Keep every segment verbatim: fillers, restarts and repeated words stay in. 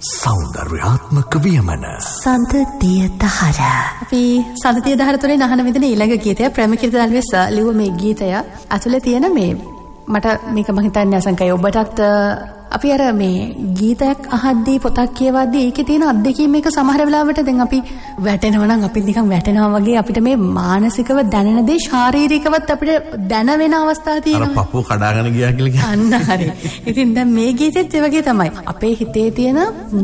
සෞන්දර්යාත්මක වියමන සඳතිය දහර. අපි සඳතිය දහර තුලින් අහන විදිහේ ඊළඟ ගීතය ප්‍රේමකීර්ති දල්විස් ලිව්ව මේ ගීතය ඇතුලේ තියෙන මේ මට මේක මම හිතන්නේ අසංකයි ඔබටත් අපි අර මේ ගීතයක් අහද්දී පොතක් කියවද්දී ඒකේ තියෙන අත්දැකීම් මේක සමහර වෙලාවට දැන් අපි වැටෙනවා නම් අපි නිකන් වැටෙනවා වගේ අපිට මේ මානසිකව දැනෙන දේ ශාරීරිකවත් අපිට දැනෙන අවස්ථා තියෙනවා. අර පපුව කඩාගෙන ගියා කියලා කියන්නේ. අන්න හරි. ඉතින් දැන් මේ ගීතෙත් ඒ වගේ තමයි. අපේ හිතේ තියෙන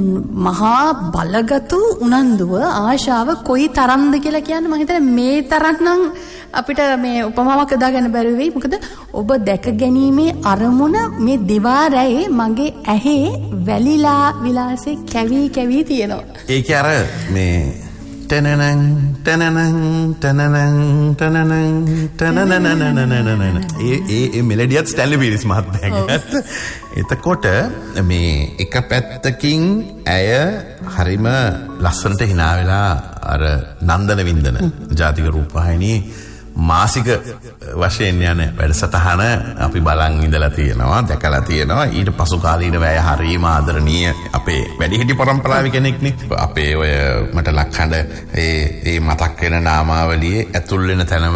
මහා බලගතු උනන්දුව ආශාව කොයි තරම්ද කියලා කියන්නේ මම හිතන්නේ මේ තරම් නම් අපිට මේ උපමාවක් දාගන්න බැරි වෙයි. මොකද ඔබ දැක ගැනීමේ අරමුණ මේ දිවා රැයේ මගේ ඇහි වැලිලා විලාසේ කැවි කැවි තියෙනවා. ඒකේ අර මේ තනනං තනනං තනනං තනනං තනනනනනනනන ඒ ඒ ඒ මෙලඩියත් ස්ටැන්ලි පීරිස් මහත්මයාගේ. එතකොට මේ එක පැත්තකින් ඇය හරිම ලස්සනට hina වෙලා අර නන්දන වින්දන ජාතික රූපවාහිනියේ මාසික වශයෙන් යන වැඩසටහන අපි බලන් ඉඳලා තියෙනවා දැකලා තියෙනවා. ඊට පසු කාලීන වැය හරීම ආදරණීය අපේ වැඩිහිටි පරම්පරාවේ කෙනෙක්නේ. අපේ ඔය මට ලක්හඬ ඒ ඒ මතක් වෙන නාමාවලියේ ඇතුල් වෙන තැනම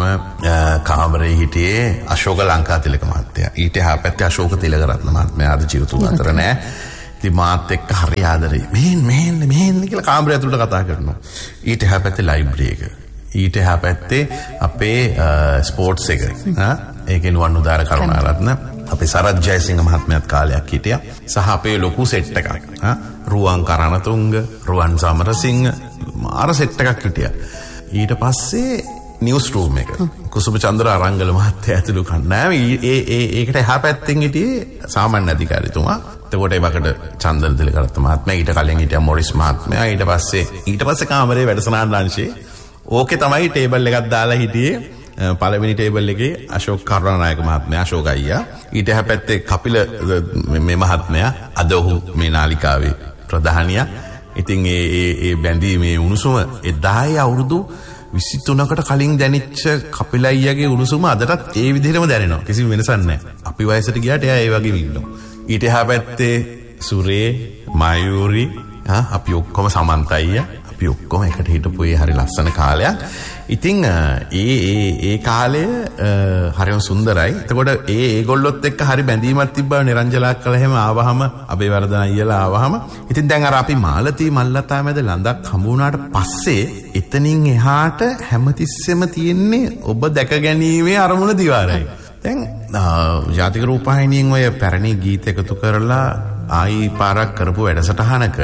කාමරේ හිටියේ අශෝක ලංකාතිලක මහත්තයා. ඊට එහා පැත්තේ අශෝක තිලකරත්න මහත්මයා අද ජීවිතුන් අතර නෑ. ඉතින් මාත් එක්ක හරි ආදරේ. මෙහෙන් මෙහෙන් මෙහෙන් කියලා කාමරය ඇතුළට කතා කරනවා. ඊට එහා පැත්තේ ලයිබ්‍රරි එක. ඊට එහා පැත්තේ අපේ ස්පෝර්ට්ස් එක. ඒකේ නුවන් උදාර කරුණාරත්න අපේ සරත් ජයසිංහ මහත්මයාත් කාලයක් හිටියා. සහ අපේ ලොකු සෙට් එකක්. රුවන් කරණතුංග, රුවන් සමරසිංහ මාර සෙට් එකක් හිටියා. ඊට පස්සේ නිවුස් රූම් එක. කුසුම චන්ද්‍ර අරංගල මහත්තයා ඇතුළු කණ්ඩායම ඒ ඒ ඒකට එහා පැත්තෙන් හිටියේ සාමාන්‍ය අධිකාරිතුමා. එතකොට ඒ වකට චන්දන තිලකරත්න මහත්මයා, ඊට කලින් හිටියා මොරිස් මහත්මයා. ඊට පස්සේ ඊට පස්සේ කාමරේ වැඩසටහන් අංශේ ඕකේ තමයි ටේබල් එකක් දාලා හිටියේ. පළවෙනි ටේබල් එකේ අශෝක් කරුණානායක මහත්මයා, අශෝක අයියා. ඊට එහා පැත්තේ කපිල මේ මහත්මයා, අද ඔහු මේ නාලිකාවේ ප්‍රධානියා. ඉතින් ඒ ඒ ඒ බැඳීමේ උණුසුම එදායේ අවුරුදු විසිතුනකට කලින් දැනෙච්ච කපිල අයියාගේ උණුසුම අදටත් ඒ විදිහටම දැනෙනවා. කිසිම වෙනසක් නැහැ. අපි වයසට ගියාට එයා ඒ වගේම ඉන්නවා. ඊට එහා පැත්තේ සුරේ, මයූරි, අපි ඔක්කොම සමන්ත අයියා අපි ඔක්කොම එකට හිටපු ඒ හරි ලස්සන කාලයක්. ඉතින් ඒ ඒ ඒ කාලය හරිම සුන්දරයි. එතකොට ඒ ඒගොල්ලොත් එක්ක හරි බැඳීමක් තිබ්බා. නිරංජලා කළා එහෙම ආවහම අපේ වර්ධන අයියලා ආවහම ඉතින් දැන් අර අපි මාලතී මල්ලතා මැද ලඳක් හමු වුණාට පස්සේ එතනින් එහාට හැමතිස්සෙම තියෙන්නේ ඔබ දැක ගැනීමේ අරමුණ දිවාරයි. දැන් ජාතික රූපවාහිනියෙන් ඔය පැරණි ගීත එකතු කරලා ආයි පාරක් කරපු වැඩසටහනක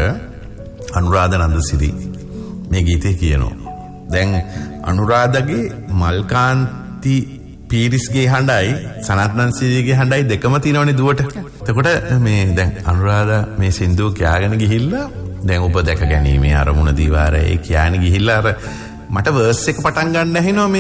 අනුරාධ නන්දසිරි මේ ගීතේ කියනවා. දැන් අනුරාධගේ මල්කාන්ති පීරිස්ගේ හඬයි සනත් නන්දසිරිගේ හඬයි දෙකම තියෙනවනේ දුවට. එතකොට මේ දැන් අනුරාධ මේ සින්දුව කියාගෙන ගිහිල්ලා දැන් ඔබ දැක ගැනීමේ අරමුණ දිවාරේ කියාගෙන ගිහිල්ලා අර මට වර්ස් එක පටන් ගන්න ඇහෙනවා.